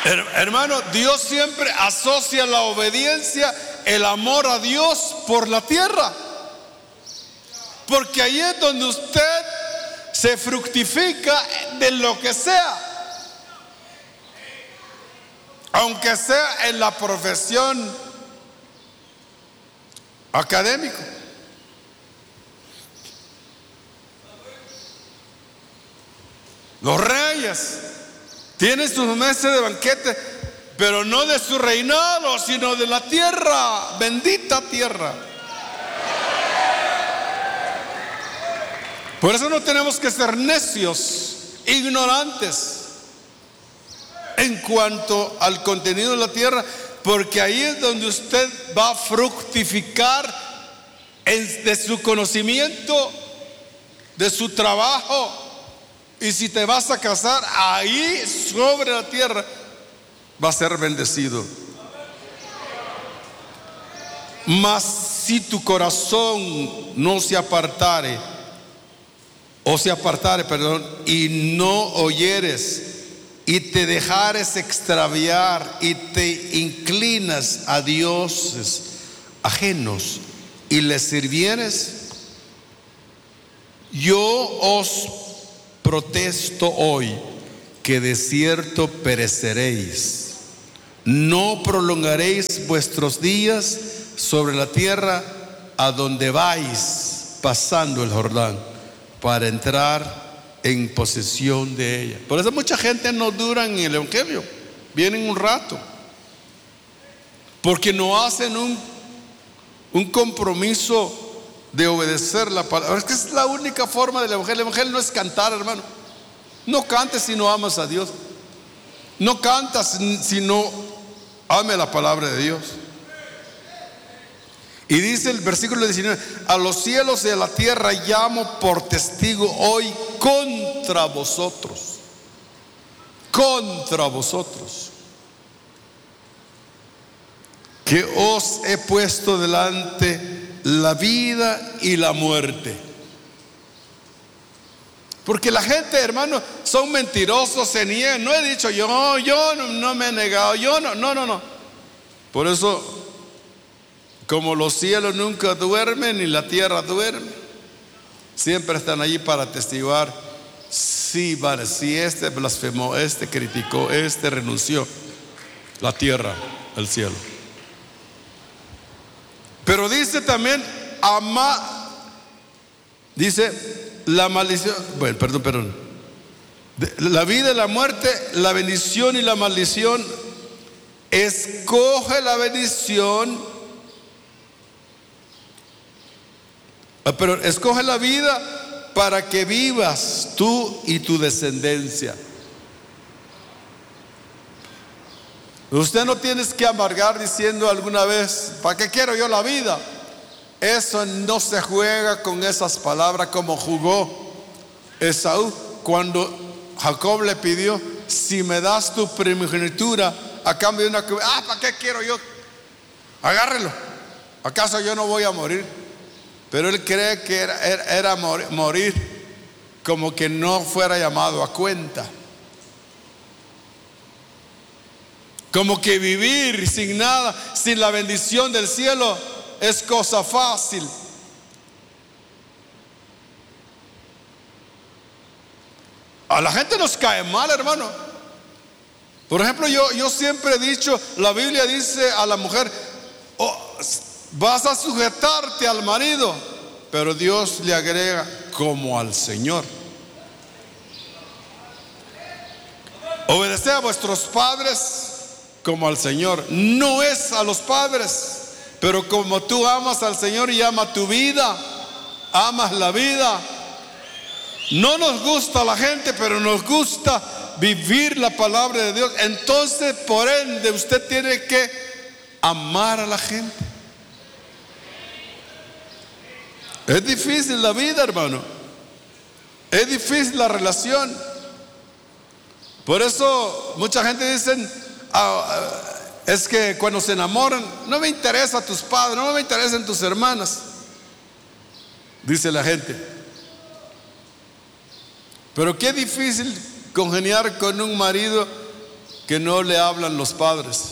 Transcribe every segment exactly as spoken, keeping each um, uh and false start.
Hermano, Dios siempre asocia la obediencia, el amor a Dios por la tierra. Porque ahí es donde usted se fructifica de lo que sea. Aunque sea en la profesión académica. Los reyes tienen sus meses de banquete, pero no de su reinado, sino de la tierra, bendita tierra. Por eso no tenemos que ser necios, ignorantes en cuanto al contenido de la tierra, porque ahí es donde usted va a fructificar en, de su conocimiento, de su trabajo. Y si te vas a casar, ahí sobre la tierra va a ser bendecido. Mas si tu corazón no se apartare, o se apartare, perdón, y no oyeres, y te dejares extraviar, y te inclinas a dioses ajenos, y les sirvieres, yo os protesto hoy que de cierto pereceréis. No prolongaréis vuestros días sobre la tierra a donde vais pasando el Jordán para entrar en posesión de ella. Por eso mucha gente no dura en el evangelio, vienen un rato porque no hacen un, un compromiso de obedecer la palabra. Es que es la única forma del evangelio. El evangelio no es cantar, hermano. No cantes si no amas a Dios. No cantas si no ame la palabra de Dios. Y dice el versículo diecinueve: a los cielos y a la tierra llamo por testigo hoy contra vosotros, contra vosotros, que os he puesto delante la vida y la muerte. Porque la gente, hermano, son mentirosos, se niegan. No he dicho yo, yo no, no me he negado, yo no, no, no, no. Por eso, como los cielos nunca duermen ni la tierra duerme, siempre están allí para atestiguar. Sí, vale, si este blasfemó, este criticó, este renunció, la tierra, el cielo. Pero dice también, ama, dice la maldición, bueno, perdón, perdón, la vida y la muerte, la bendición y la maldición. Escoge la bendición, pero escoge la vida para que vivas tú y tu descendencia. Usted no tienes que amargar diciendo alguna vez: ¿para qué quiero yo la vida? Eso no se juega con esas palabras, como jugó Esaú cuando Jacob le pidió: si me das tu primogenitura a cambio de una... Ah, ¿para qué quiero yo? Agárrelo. ¿Acaso yo no voy a morir? Pero él cree que era, era, era morir como que no fuera llamado a cuenta. Como que vivir sin nada, sin la bendición del cielo, es cosa fácil. A la gente nos cae mal, hermano. Por ejemplo, yo, yo siempre he dicho, la Biblia dice a la mujer: oh, vas a sujetarte al marido, pero Dios le agrega: como al Señor. Obedeced a vuestros padres como al Señor. No es a los padres, pero como tú amas al Señor y amas tu vida, amas la vida. No nos gusta la gente, pero nos gusta vivir la palabra de Dios. Entonces, por ende, usted tiene que amar a la gente. Es difícil la vida, hermano. Es difícil la relación. Por eso mucha gente dice: ah, es que cuando se enamoran, no me interesa tus padres, no me interesan tus hermanas, dice la gente. Pero qué difícil congeniar con un marido que no le hablan los padres.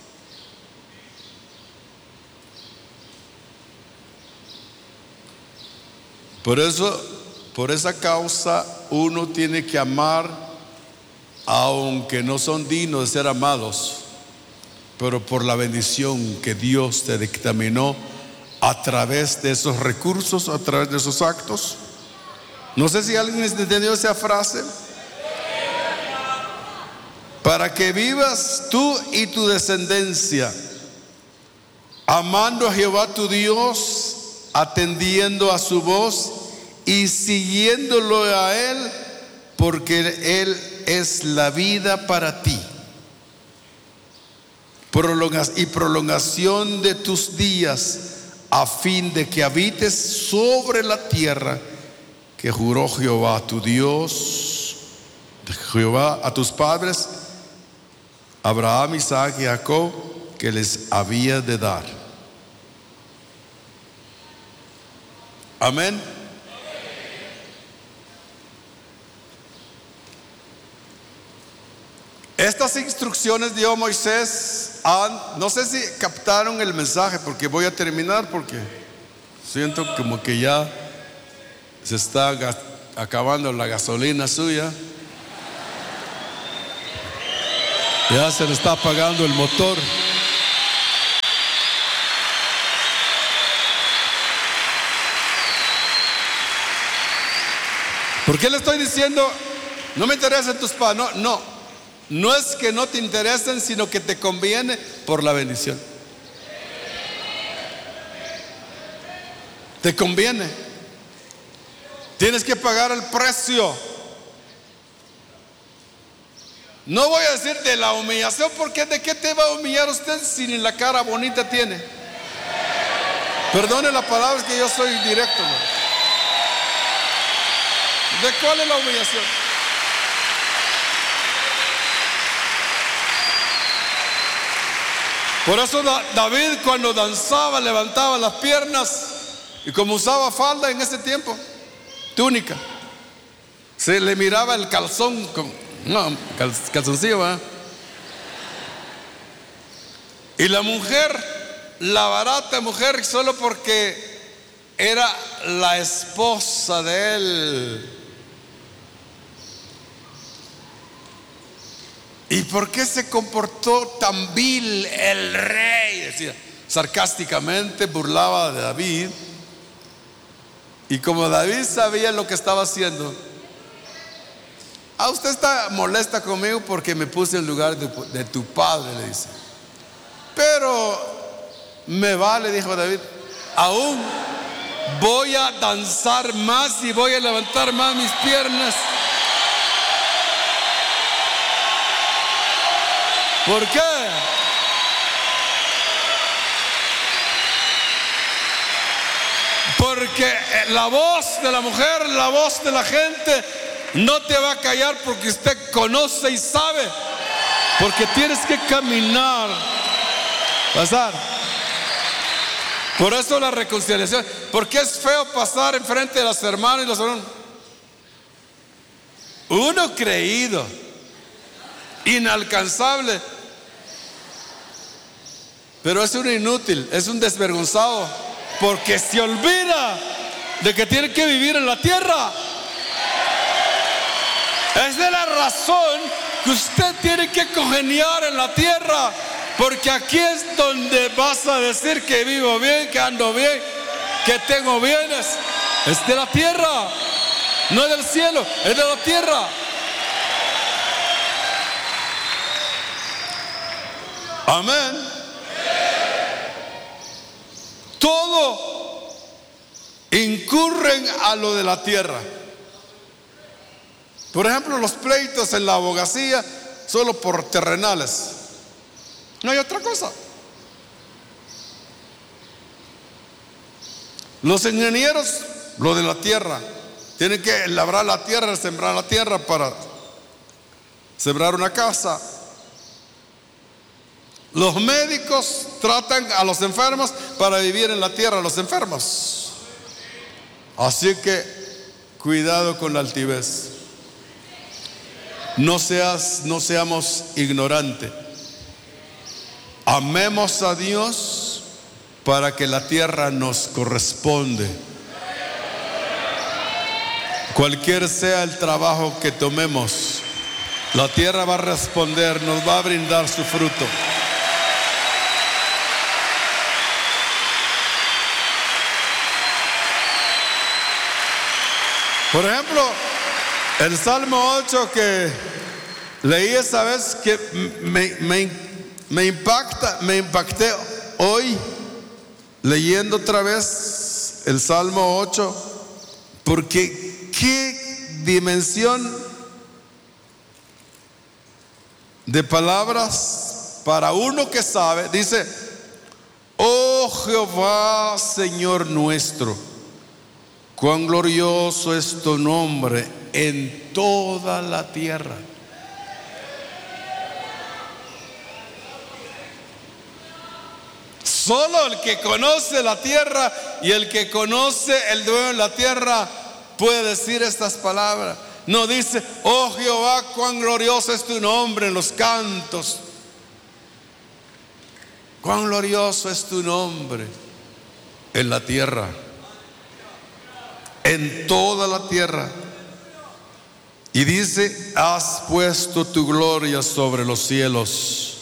Por eso, por esa causa, uno tiene que amar aunque no son dignos de ser amados, pero por la bendición que Dios te dictaminó a través de esos recursos, a través de esos actos. No sé si alguien entendió esa frase. Para que vivas tú y tu descendencia, amando a Jehová tu Dios, atendiendo a su voz y siguiéndolo a Él, porque Él es la vida para ti y prolongación de tus días, a fin de que habites sobre la tierra que juró Jehová tu Dios, Jehová a tus padres, Abraham, Isaac y Jacob, que les había de dar. Amén. Estas instrucciones dio Moisés a, no sé si captaron el mensaje, porque voy a terminar, porque siento como que ya se está acabando la gasolina suya. Ya se le está apagando el motor. ¿Por qué le estoy diciendo no me interesan tus padres? No, no, no es que no te interesen, sino que te conviene por la bendición. Te conviene. Tienes que pagar el precio. No voy a decir de la humillación, porque ¿de qué te va a humillar usted si ni la cara bonita tiene? Perdone la palabra, es que yo soy directo, ¿no? ¿De cuál es la humillación? Por eso David, cuando danzaba, levantaba las piernas, y como usaba falda en ese tiempo, túnica, se le miraba el calzón con No, cal, calzoncillo, ¿verdad? Y la mujer, la barata mujer, solo porque era la esposa de él. ¿Y por qué se comportó tan vil el rey? Decía, sarcásticamente burlaba de David. Y como David sabía lo que estaba haciendo, ah, usted está molesta conmigo porque me puse en lugar de, de tu padre, le dice. Pero me vale, dijo David, aún voy a danzar más y voy a levantar más mis piernas. ¿Por qué? Porque la voz de la mujer, la voz de la gente no te va a callar, porque usted conoce y sabe, porque tienes que caminar, pasar. Por eso la reconciliación, porque es feo pasar enfrente de las hermanas y los hermanos. Uno creído, inalcanzable, pero es un inútil, es un desvergonzado, porque se olvida de que tiene que vivir en la tierra. Es de la razón que usted tiene que congeniar en la tierra, porque aquí es donde vas a decir que vivo bien, que ando bien, que tengo bienes. Es de la tierra, no es del cielo, es de la tierra. Amén. Todo incurren a lo de la tierra. Por ejemplo, los pleitos en la abogacía solo por terrenales. No hay otra cosa. Los ingenieros, lo de la tierra. Tienen que labrar la tierra, sembrar la tierra para sembrar una casa. Los médicos tratan a los enfermos para vivir en la tierra, los enfermos. Así que cuidado con la altivez. no seas, no seamos ignorantes. Amemos a Dios para que la tierra nos corresponde. Cualquier sea el trabajo que tomemos, la tierra va a responder, nos va a brindar su fruto. Por ejemplo, el Salmo ocho que leí esa vez, que me, me, me impacta, me impacté hoy leyendo otra vez el Salmo ocho, porque qué dimensión de palabras para uno que sabe. Dice: oh Jehová, Señor nuestro, cuán glorioso es tu nombre en toda la tierra. Solo el que conoce la tierra y el que conoce el dueño de la tierra puede decir estas palabras. No dice: oh Jehová, cuán glorioso es tu nombre en los cantos. Cuán glorioso es tu nombre en la tierra, en toda la tierra. Y dice: has puesto tu gloria sobre los cielos.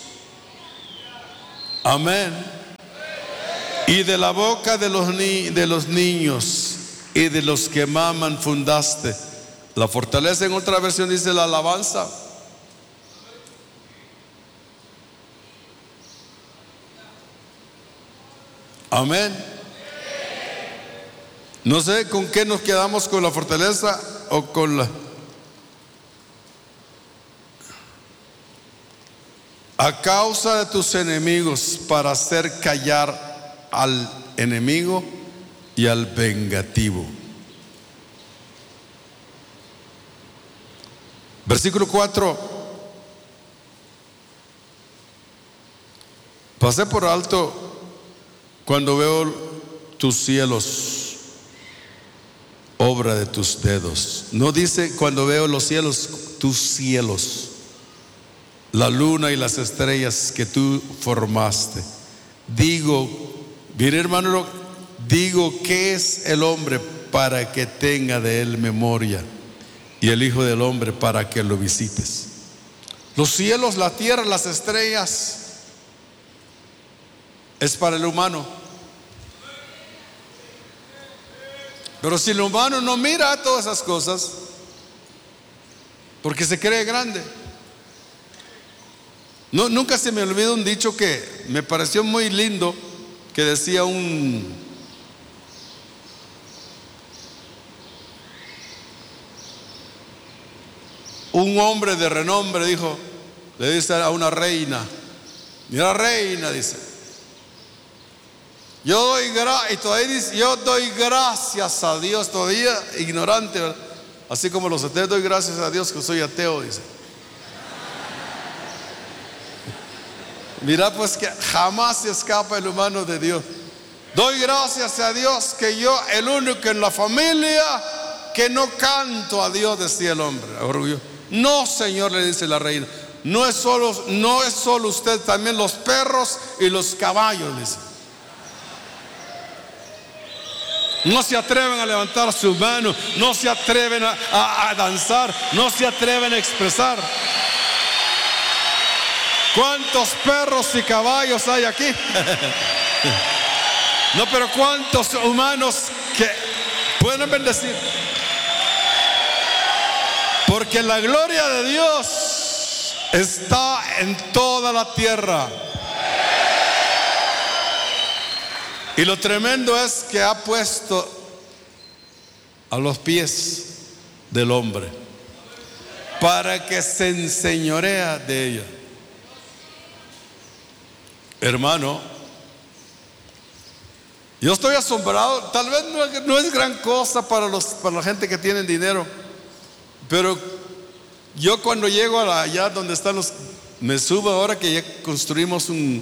Amén. Y de la boca de los, ni- de los niños y de los que maman fundaste la fortaleza. En otra versión dice la alabanza. Amén. No sé con qué nos quedamos, con la fortaleza o con la... A causa de tus enemigos, para hacer callar al enemigo y al vengativo. Versículo cuatro. Pasé por alto cuando veo tus cielos, obra de tus dedos. No dice cuando veo los cielos, tus cielos, la luna y las estrellas que tú formaste. Digo, mire hermano, digo, ¿qué es el hombre para que tenga de él memoria? Y el Hijo del Hombre para que lo visites. Los cielos, la tierra, las estrellas es para el humano. Pero si el humano no mira todas esas cosas, porque se cree grande. No, nunca se me olvida un dicho que me pareció muy lindo, que decía un un hombre de renombre, dijo, le dice a una reina: mira reina, dice, yo doy gra y todavía dice, yo doy gracias a Dios, todavía ignorante, ¿verdad? Así como los ateos, doy gracias a Dios que soy ateo, dice. Mira pues que jamás se escapa el humano de Dios. Doy gracias a Dios que yo, el único en la familia que no canto a Dios, decía el hombre orgulloso. No, señor, le dice la reina, no es solo, no es solo usted, también los perros y los caballos, dice. No se atreven a levantar su mano, no se atreven a, a, a danzar, no se atreven a expresar. ¿Cuántos perros y caballos hay aquí? No, pero ¿cuántos humanos que pueden bendecir? Porque la gloria de Dios está en toda la tierra. Y lo tremendo es que ha puesto a los pies del hombre para que se enseñorea de ella. Hermano, yo estoy asombrado. Tal vez no, no es gran cosa para, los, para la gente que tiene dinero, pero yo cuando llego a la, allá donde están los, me subo ahora que ya construimos un,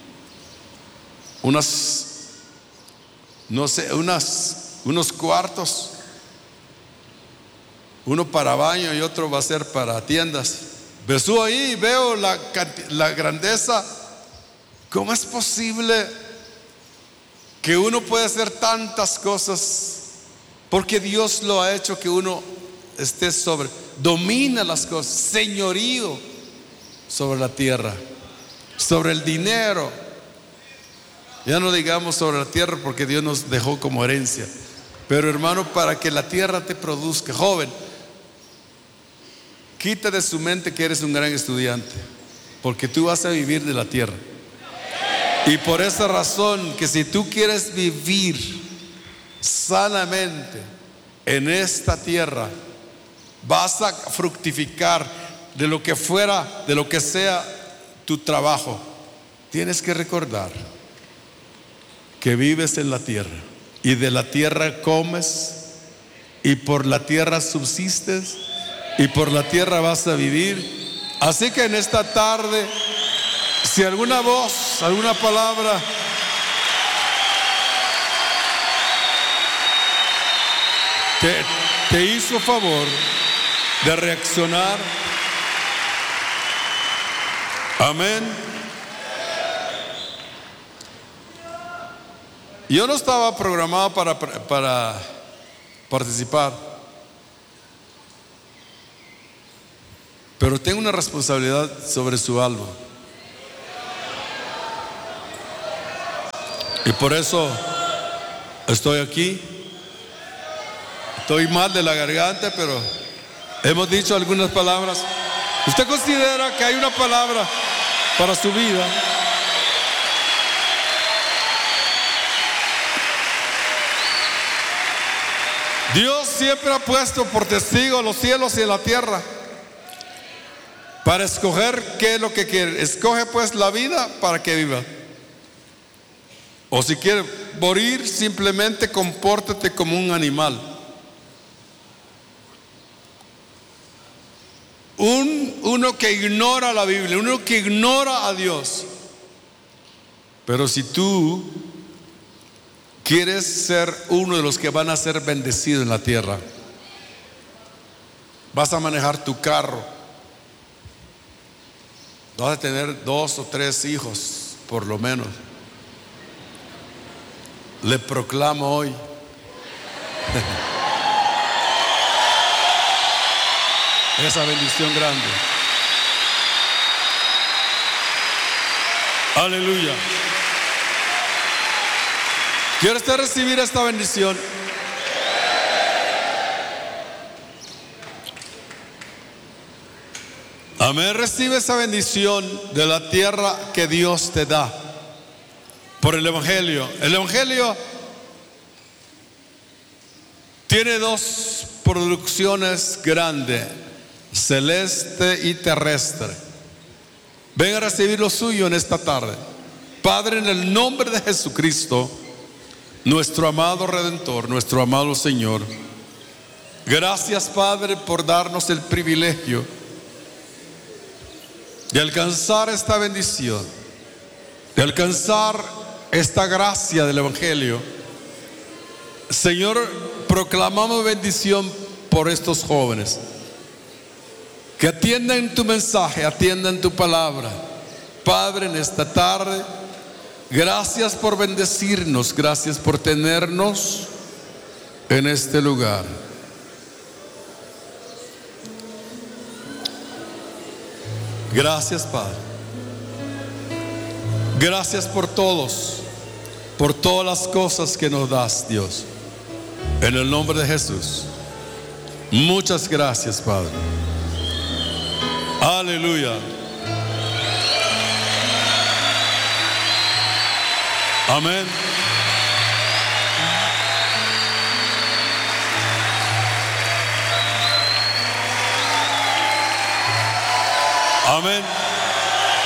unas, no sé, unas, unos cuartos, uno para baño y otro va a ser para tiendas. Pero subo ahí y veo la, la grandeza. ¿Cómo es posible que uno puede hacer tantas cosas? Porque Dios lo ha hecho que uno esté sobre, domina las cosas, señorío sobre la tierra, sobre el dinero. Ya no digamos sobre la tierra porque Dios nos dejó como herencia. Pero hermano, para que la tierra te produzca, joven, quita de su mente que eres un gran estudiante, porque tú vas a vivir de la tierra. Y por esa razón, que si tú quieres vivir sanamente en esta tierra, vas a fructificar de lo que fuera, de lo que sea tu trabajo. Tienes que recordar que vives en la tierra y de la tierra comes y por la tierra subsistes y por la tierra vas a vivir. Así que en esta tarde, si alguna voz, alguna palabra te, te hizo favor de reaccionar, amén. Yo no estaba programado para, para participar, pero tengo una responsabilidad sobre su alma. Y por eso estoy aquí. Estoy mal de la garganta, pero hemos dicho algunas palabras. ¿Usted considera que hay una palabra para su vida? Dios siempre ha puesto por testigo los cielos y la tierra para escoger qué es lo que quiere. Escoge pues la vida para que viva. O si quiere morir, simplemente compórtate como un animal. Un, uno que ignora la Biblia, uno que ignora a Dios. Pero si tú quieres ser uno de los que van a ser bendecidos en la tierra, vas a manejar tu carro, vas a tener dos o tres hijos por lo menos. Le proclamo hoy esa bendición grande. Aleluya. ¿Quiere usted recibir esta bendición? Amén. Recibe esa bendición de la tierra que Dios te da por el Evangelio. El Evangelio tiene dos producciones grandes, celeste y terrestre. Ven a recibir lo suyo en esta tarde. Padre, en el nombre de Jesucristo, nuestro amado Redentor, nuestro amado Señor, gracias, Padre, por darnos el privilegio de alcanzar esta bendición, de alcanzar esta gracia del Evangelio. Señor, proclamamos bendición por estos jóvenes que atiendan tu mensaje, atiendan tu palabra. Padre, en esta tarde, gracias por bendecirnos, gracias por tenernos en este lugar. Gracias, Padre. Gracias por todos, por todas las cosas que nos das, Dios. En el nombre de Jesús. Muchas gracias, Padre. Aleluya. Amén. Amén.